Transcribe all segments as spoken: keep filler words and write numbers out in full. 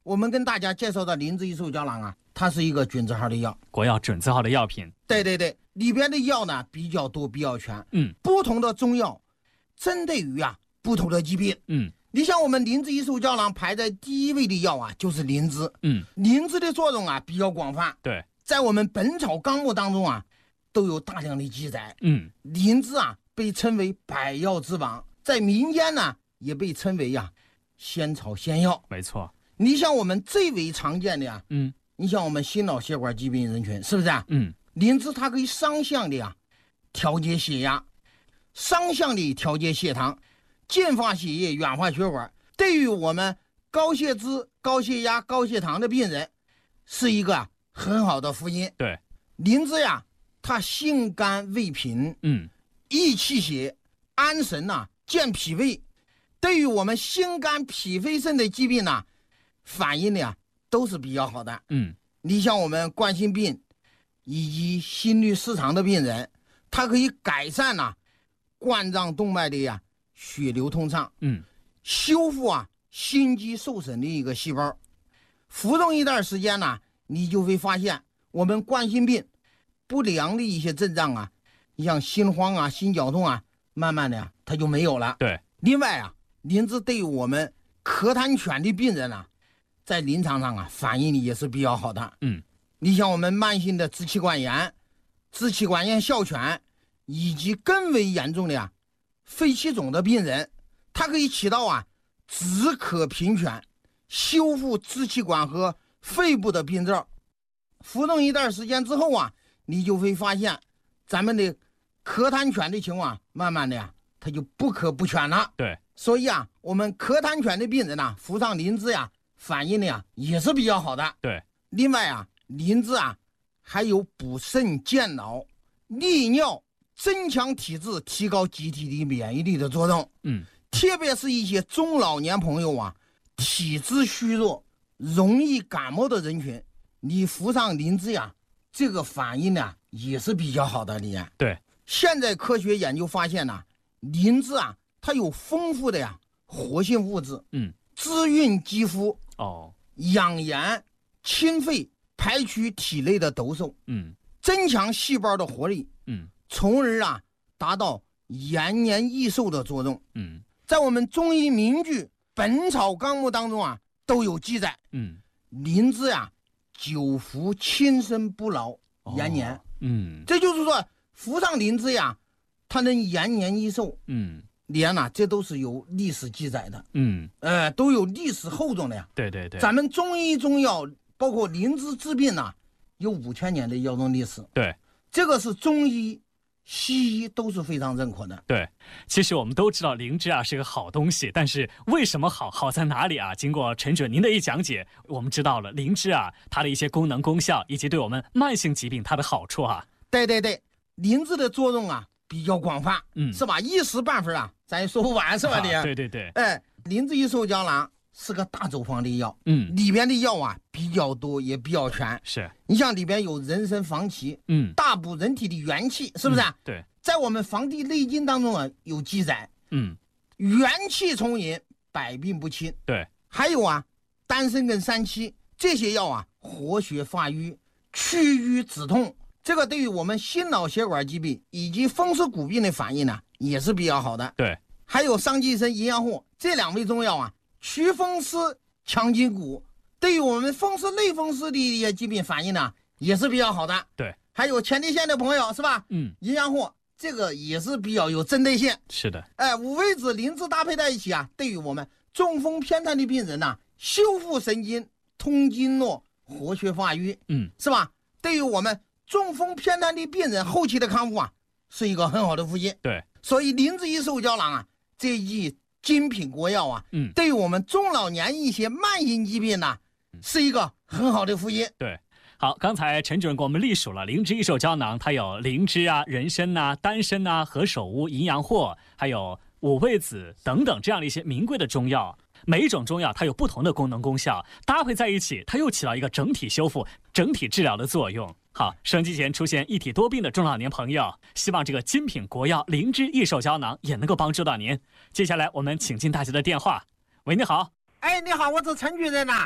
我们跟大家介绍的灵芝益寿胶囊啊，它是一个准字号的药， 国药准字号的药品。 对对对，里边的药呢比较多，比较全。 嗯， 不同的中药针对于啊不同的疾病。 嗯， 你像我们灵芝益寿胶囊排在第一位的药啊，就是灵芝。 嗯， 灵芝的作用啊比较广泛。 对， 在我们《本草纲目》当中啊，都有大量的记载。 嗯， 灵芝啊被称为百药之王，在民间呢也被称为呀、啊、仙草仙药。 没错。 你像我们最为常见的呀、啊， 嗯， 你像我们心脑血管疾病人群，是不是啊？ 嗯， 灵芝它可以双向的啊调节血压，双向的调节血糖，净化血液，软化血管。对于我们高血脂、高血压、高血糖的病人，是一个、啊、很好的福音。 对， 灵芝呀，它性甘味平， 嗯， 益气血，安神呐、啊，健脾胃。对于我们心肝脾肺肾的疾病呢、啊，反应呢、啊、都是比较好的。 嗯， 你像我们冠心病以及心律失常的病人，它可以改善呐、啊、冠状动脉的呀血流通畅， 嗯， 修复啊心肌受损的一个细胞。服用一段时间呢，你就会发现我们冠心病不良的一些症状啊，你像心慌啊、心绞痛啊，慢慢的呀它就没有了。 对， 另外啊，灵芝对于我们咳痰喘的病人啊，在临床上啊反应也是比较好的。 嗯， 你像我们慢性的支气管炎、支气管炎哮喘以及更为严重的呀、啊、肺气肿的病人，它可以起到啊止咳平喘、修复支气管和肺部的病灶。服用一段时间之后啊，你就会发现咱们的咳痰喘的情况慢慢的呀它就不咳不喘了。 对， 所以啊，我们咳痰喘的病人啊，服上灵芝呀，反应的呀也是比较好的。 对， 另外啊，灵芝啊还有补肾健脑、利尿、增强体质、提高机体的免疫力的作用。 嗯， 特别是一些中老年朋友啊，体质虚弱、容易感冒的人群，你服上灵芝呀，这个反应呢也是比较好的。李安， 对， 现在科学研究发现呢，灵芝啊，它有丰富的呀活性物质， 嗯， 滋润肌肤， 哦， 养颜、清肺，排除体内的毒素， 嗯， 增强细胞的活力， 嗯， 从而啊达到延年益寿的作用。 嗯， 在我们中医名句《本草纲目》当中啊都有记载。 嗯， 灵芝呀、啊，久服轻身不老，延年。 哦、嗯， 这就是说服上灵芝呀，它能延年益寿。 嗯， 连呐、啊，这都是有历史记载的。 嗯， 呃，都有历史厚重的呀。 对对对， 咱们中医中药包括灵芝治病呐、啊，有五千年的药用历史。 对， 这个是中医、西医都是非常认可的。 对，其实我们都知道灵芝啊是个好东西，但是为什么好，好在哪里啊？经过陈准您的一讲解，我们知道了灵芝啊它的一些功能功效，以及对我们慢性疾病它的好处啊。 对对对，灵芝的作用啊比较广泛， 嗯， 是吧？一时半会儿啊，咱也说不完，是吧？你、 啊、对对对， 哎，灵芝益寿胶囊是个大处方的药， 嗯， 里边的药啊比较多，也比较全。 是， 你像里边有人参黄芪， 嗯， 大补人体的元气，是不是、啊嗯？对， 在我们《黄帝内经》当中啊有记载， 嗯， 元气充盈，百病不侵。 对， 还有啊，丹参跟三七这些药啊，活血化瘀、祛瘀止痛，这个对于我们心脑血管疾病以及风湿骨病的反应呢，也是比较好的。 对， 还有桑寄生、银阳藿这两味中药啊，祛风湿、强筋骨，对于我们风湿、类风湿的一些疾病反应呢，也是比较好的。 对， 还有前列腺的朋友是吧？ 嗯， 银阳藿这个也是比较有针对性。 是的， 哎，五味子、灵芝搭配在一起啊，对于我们中风偏瘫的病人呐、啊，修复神经、通经络、活血化瘀， 嗯， 是吧？对于我们中风偏瘫的病人后期的康复啊，是一个很好的福音。 对， 所以灵芝益寿胶囊啊，这一剂精品国药啊， 嗯， 对于我们中老年一些慢性疾病呢、啊，是一个很好的福音。 对。好，刚才陈主任给我们历数了灵芝益寿胶囊，它有灵芝啊、人参呐、啊、丹参呐、啊、何首乌、银阳藿，还有五味子等等这样的一些名贵的中药。每一种中药它有不同的功能功效，搭配在一起，它又起到一个整体修复、整体治疗的作用。好，收音机前出现一体多病的中老年朋友，希望这个精品国药灵芝益寿胶囊也能够帮助到您。接下来我们请进大家的电话。喂，你好。 哎，你好，我是陈主任呐。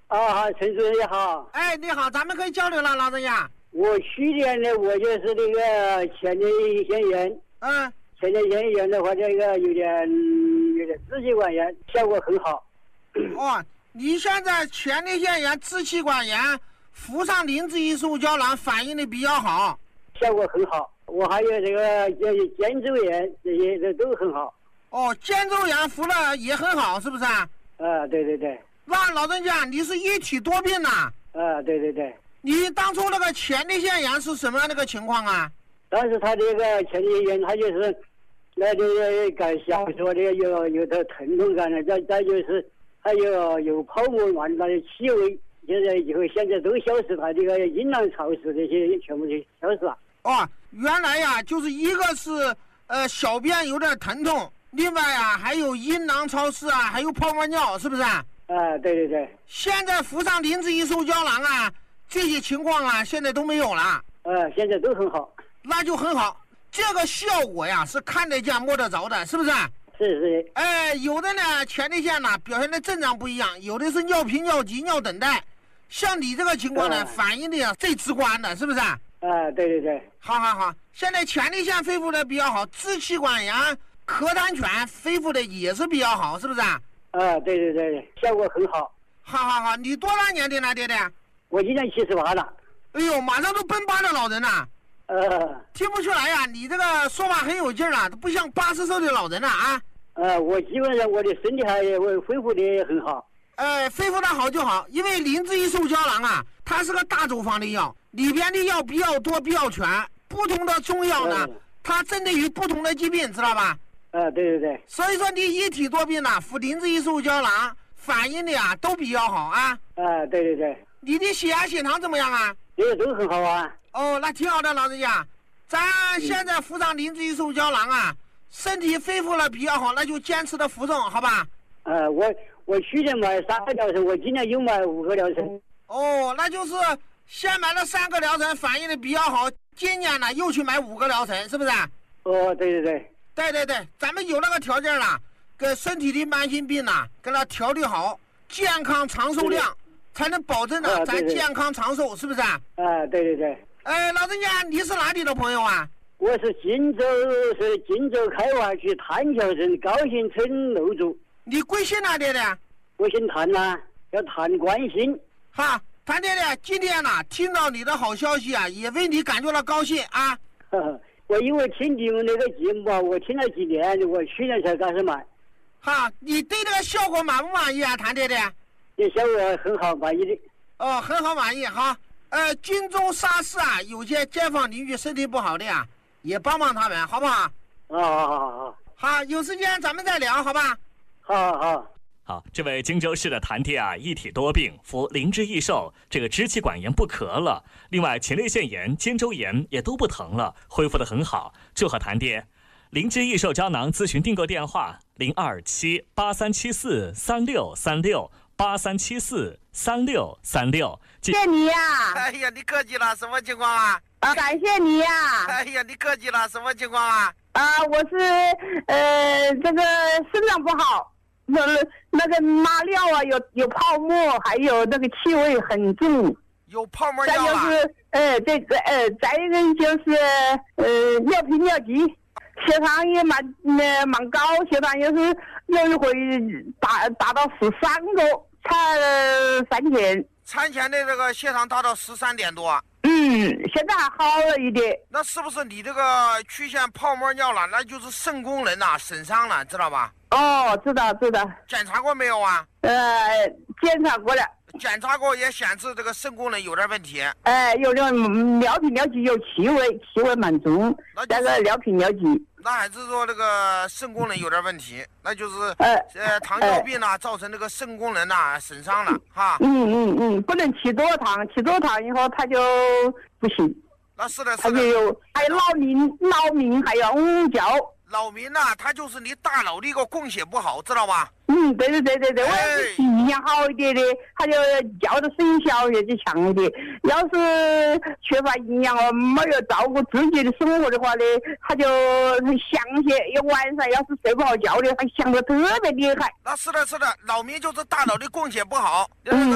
啊，陈主任你好。 哎，你好，咱们可以交流了，老人家。 我去年呢，我就是那个前列腺炎， 嗯， 前列腺炎的话，这个有点有点支气管炎，效果很好。 哦，你现在前列腺炎、支气管炎，服上磷脂异瘦胶囊反应的比较好， 效果很好。我还有这个肩肩周炎，这些这都很好。 哦，肩周炎服了也很好，是不是啊？ 啊，对对对。 那老人家，你是一体多病呐？ 啊，对对对。 你当初那个前列腺炎是什么样的个情况啊？ 当时他这个前列腺炎，他就是那这个感小说的有有的疼痛感的，再再就是还有有泡沫完它的气味，现在以后现在都消失了，这个阴囊潮湿这些全部都消失了。 哦，原来呀，就是一个是呃小便有点疼痛，另外呀还有阴囊潮湿啊，还有泡沫尿，是不是啊？ 啊，对对对。 现在服上磷脂异瘦胶囊啊，这些情况啊现在都没有了。 呃，现在都很好。 那就很好，这个效果呀是看得见摸得着的，是不是？ 是是。 哎，有的呢前列腺呢表现的症状不一样，有的是尿频、尿急、尿等待，像你这个情况呢、呃、反应的呀最直观的，是不是？ 啊、呃，对对对。 好好好，现在前列腺恢复的比较好，支气管炎、咳痰犬恢复的也是比较好，是不是？啊、 呃，对对对，效果很好。 好好好，你多大年龄了，爹爹？ 我今年七十八了。 哎呦，马上都奔八的老人了。 呃， 听不出来呀、啊，你这个说话很有劲儿啊，不像八十岁的老人了啊。 呃，我基本上我的身体还恢复的很好。 呃，恢复的好就好，因为磷脂异瘦胶囊啊，它是个大处方的药，里边的药比较多、比较全。不同的中药呢，呃、它针对于不同的疾病，知道吧？ 呃，对对对。 所以说你一体多病呢，服磷脂异瘦胶囊反应的呀、啊、都比较好啊。 啊、呃，对对对。 你的血压、血糖怎么样啊？ 这个都很好啊。 哦，那挺好的，老人家。咱现在服上磷脂异瘦胶囊啊，身体恢复了比较好，那就坚持的服用，好吧？ 呃，我我去年买三个疗程，我今年又买五个疗程。 哦，那就是先买了三个疗程，反应的比较好，今年呢又去买五个疗程，是不是？ 哦，对对对。 对对对，咱们有那个条件了，给身体的慢性病呐，给它调理好，健康长寿量，才能保证呢、啊、咱健康长寿，是不是？啊， 对对对。 哎，老人家，你是哪里的朋友啊？ 我是荆州，是荆州开挖区谭桥镇高新村楼主。 你贵姓啊，爹爹？ 我姓谭呐、啊，叫谭冠新。 哈，谭爹爹，今天呢、啊、听到你的好消息啊，也为你感觉到高兴啊。 呵呵，我因为听你们那个节目啊，我听了几年，我去年才开始买。 哈，你对这个效果满不满意啊，谭爹爹？ 这效果很好，满意的。 哦，很好，满意。好。呃，军中沙士啊，有些街坊邻居身体不好的呀、啊，也帮帮他们，好不好？ 啊，好好好， 好，有时间咱们再聊，好吧？ 好好好。 好，这位荆州市的谭爹啊，一体多病，服磷脂益寿，这个支气管炎不咳了，另外前列腺炎、肩周炎也都不疼了，恢复得很好。祝贺谭爹！磷脂益寿胶囊咨询订购电话：零二七八三七四三六三六八三七四三六三六。 谢谢你呀！ 哎呀，你客气了，什么情况啊？ 啊，感谢你呀！ 哎呀，你客气了，什么情况啊？ 啊，我是呃这个肾脏不好，那那个拉尿啊有有泡沫，还有那个气味很重。 有泡沫尿啊？再就是呃这个呃再一个就是呃尿频尿急，血糖也蛮呃蛮高，血糖也是有一回达达到十三个，差了三天。 餐前的这个血糖达到十三点多。 嗯，现在还好了一点。 那是不是你这个出现泡沫尿了？那就是肾功能呐、啊、损伤了，知道吧？ 哦，知道知道。 检查过没有啊？ 呃，检查过了。 检查过也显示这个肾功能有点问题。 哎、呃，有点尿频尿急，有气味，气味蛮重，那、就是、个尿频尿急。 那还是说这个肾功能有点问题，那就是呃呃糖尿病啊、呃、造成这个肾功能啊损伤了哈。 嗯嗯嗯，不能吃多糖，吃多糖以后它就不行。 那是的，是的。 还有还有脑鸣，脑鸣还有呜叫。 脑鸣呐、啊，它就是你大脑的一个供血不好，知道吧？ 嗯，对对对对对，我要是营养好一点的，它就叫的声音小一点，就强一点。要是缺乏营养哦，没有照顾自己的生活的话呢，它就响些。一晚上要是睡不好觉的，它响得特别厉害。 那是的，是的，脑鸣就是大脑的供血不好。 嗯